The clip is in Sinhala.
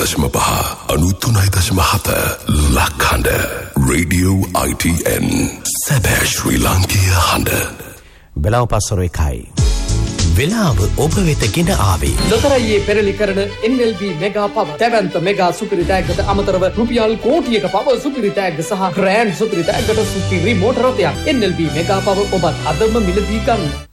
93.7 ලක්හඬ Radio ITN සැබෑ ශ්‍රී ලාංකීය හඬ. වෙලාව පස්වර 1යි. වෙලාව ඔබ වෙත ගෙන ආවේ ලොතරැයියේ පෙරලි කරන NLB මෙගා පව දැවැන්ත මෙගා සුපිරි තෑග්ගට අමතරව රුපියල් කෝටියක පව සුපිරි තෑග්ග සහ ග්‍රෑන්ඩ් සුපිරි තෑග්ගට සුපිරි මෝටර රථයක් NLB මෙගා පව ඔබත් අදම මිලදී ගන්න.